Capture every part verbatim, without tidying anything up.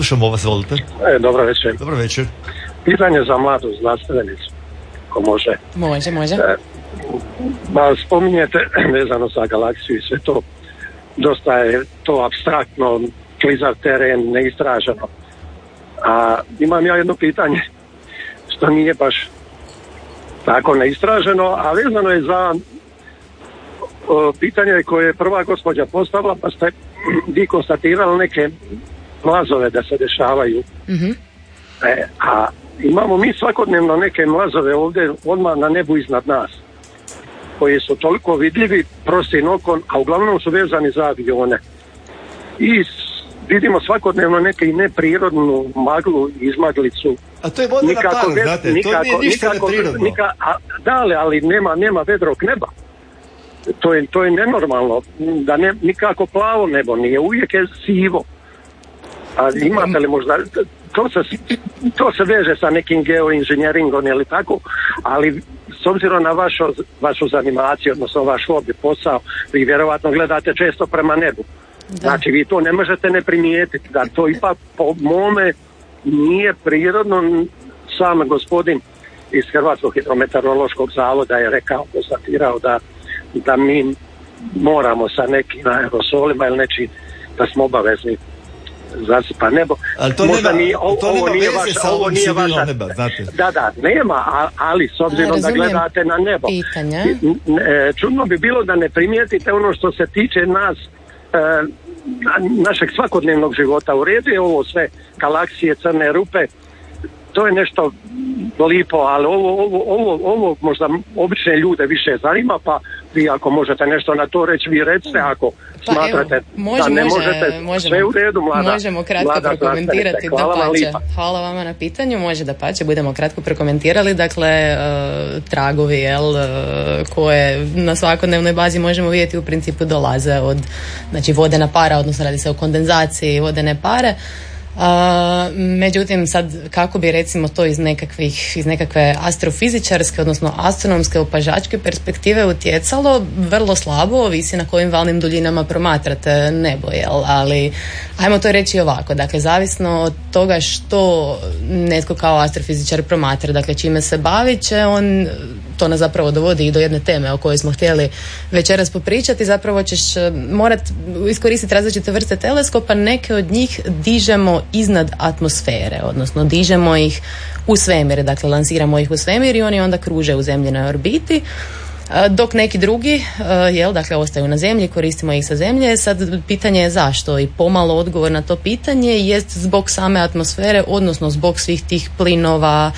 Slušamo vas, volite. E, dobro večer. Dobro večer. Pitanje za mladu znanstvenicu, ko može. Može, može. E, ba, spominjete vezano za galaksiju i sve to, dosta je to apstraktno, klizav teren, neistraženo. A imam ja jedno pitanje, što nije baš tako neistraženo, a vezano je za o, pitanje koje je prva gospođa postavila, pa ste vi konstatirali neke mlazove da se dešavaju. Mm-hmm. E, a imamo mi svakodnevno neke mlazove ovdje odmah na nebu iznad nas, koji su toliko vidljivi prostim okom, a uglavnom su vezani za avione. I vidimo svakodnevno neke i neprirodnu maglu, izmaglicu. A to je vodena para, ved, znate, nikako, to nije ništa nikako, neprirodno. Nika, a, dale, ali nema, nema vedrog neba. To je, to je nenormalno. Da ne, nikako plavo nebo nije, uvijek je sivo. A imate li možda... To se, to se veže sa nekim geoinženjeringom ili tako, ali s obzirom na vašu, vašu zanimaciju, odnosno vaš hobby, posao, vi vjerovatno gledate često prema nebu. Da. Znači vi to ne možete ne primijetiti, da to ipak po mome nije prirodno. Sam gospodin iz Hrvatskog hidrometeorološkog zavoda je rekao, konstatirao da, da mi moramo sa nekim aerosolima ili nečim, da smo obavezni zasipa nebo. Ali to možda nema, nije, o, to ovo nema nije veze vaša, sa ovo nije vaša, neba, znate. Da, da, nema, a, ali s obzirom a, da gledate na nebo. Pitanja. Čudno bi bilo da ne primijetite ono što se tiče nas, e, našeg svakodnevnog života. U redu je ovo sve, galaksije, crne rupe, to je nešto lipo, ali ovo, ovo, ovo, ovo možda obične ljude više zanima, pa vi ako možete nešto na to reći, vi recite ako pa smatrate evo, može, da ne može, možete, možemo, sve u redu, mlada. Možemo kratko mlada prokomentirati, da pače. Hvala vama na pitanju, može da pače, budemo kratko prokomentirali, dakle, uh, tragovi, jel, uh, koje na svakodnevnoj bazi možemo vidjeti u principu dolaze od, znači, vodena para, odnosno radi se o kondenzaciji vodene pare. Uh, međutim sad kako bi recimo to iz nekakvih iz nekakve astrofizičarske odnosno astronomske opažačke perspektive utjecalo, vrlo slabo, ovisi na kojim valnim duljinama promatrate nebo, jel? Ali ajmo to reći ovako, dakle zavisno od toga što netko kao astrofizičar promatra, dakle čime se bavi će on, to nas zapravo dovodi i do jedne teme o kojoj smo htjeli večeras popričati, zapravo ćeš morat iskoristiti različite vrste teleskopa, neke od njih dižemo iznad atmosfere, odnosno dižemo ih u svemir, dakle lansiramo ih u svemir i oni onda kruže u zemljinoj orbiti, dok neki drugi, jel, dakle ostaju na zemlji, koristimo ih sa zemlje. Sad pitanje je zašto i pomalo odgovor na to pitanje jest zbog same atmosfere, odnosno zbog svih tih plinova,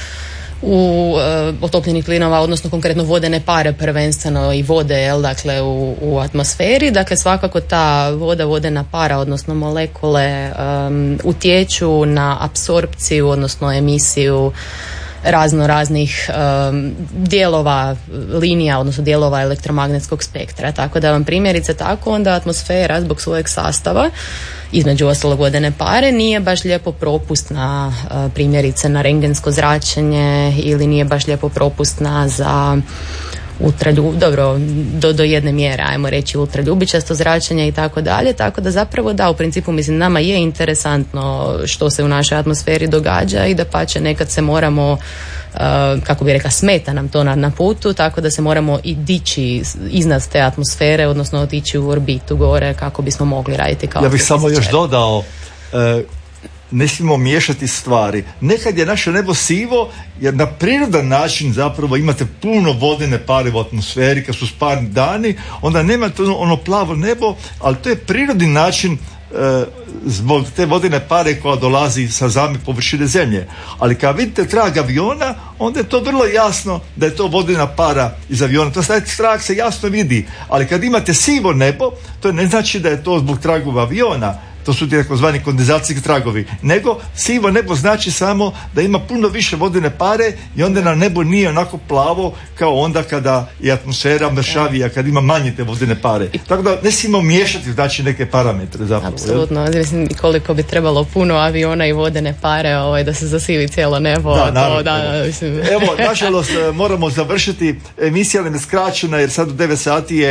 u e, otopljenih plinova, odnosno konkretno vodene pare prvenstveno i vode, jel, dakle u, u atmosferi. Dakle svakako ta voda, vodena para, odnosno molekule um, utječu na apsorpciju, odnosno emisiju razno raznih um, dijelova linija, odnosno dijelova elektromagnetskog spektra. Tako da vam primjerice tako onda atmosfera zbog svojeg sastava, između ostalog vodene pare, nije baš lijepo propustna uh, primjerice na rentgensko zračenje ili nije baš lijepo propustna za ultraljub, dobro, do, do jedne mjere, ajmo reći ultraljubičasto zračenje i tako dalje, tako da zapravo da, u principu mislim nama je interesantno što se u našoj atmosferi događa i da pače nekad se moramo, uh, kako bi rekla, smeta nam to na, na putu, tako da se moramo i dići iznad te atmosfere, odnosno otići u orbitu gore kako bismo mogli raditi kao. Ja bih samo još dodao, uh, ne smijemo miješati stvari. Nekad je naše nebo sivo jer na prirodan način zapravo imate puno vodene pare u atmosferi, kad su sparni dani, onda nemate ono, ono plavo nebo, ali to je prirodni način e, zbog te vodene pare koja dolazi sa same površine zemlje. Ali kad vidite trag aviona, onda je to vrlo jasno da je to vodena para iz aviona. To taj trag se jasno vidi, ali kad imate sivo nebo, to ne znači da je to zbog tragova aviona. To su ti takozvani kondenzacijski tragovi, nego sivo nebo znači samo da ima puno više vodene pare i onda na nebo nije onako plavo kao onda kada je atmosfera mršavija, kad ima manje te vodene pare. Tako da ne smijemo miješati znači neke parametre zapravo. Apsolutno, mislim koliko bi trebalo puno aviona i vodene pare ovaj, da se zasivi cijelo nebo. Da, to, naravno, da, mislim. Evo, nažalost moramo završiti, emisija nam je skraćena jer sad u devet sati je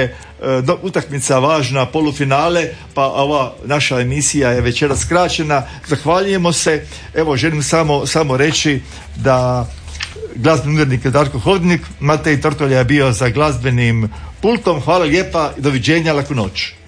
utakmica važna, polufinale, pa ova naša emisija je večeras skraćena. Zahvaljujemo se. Evo, želim samo, samo reći da glazbeni urednik je Darko Hodnik, Matej Tortolja je bio za glazbenim pultom. Hvala lijepa i doviđenja, laku noć.